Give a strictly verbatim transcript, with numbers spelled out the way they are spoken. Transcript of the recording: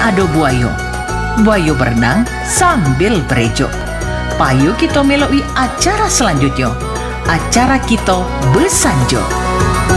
ado buayo. Buayo berenang sambil berejo. Payo kita meloi acara selanjutnya. Acara kita besanjo.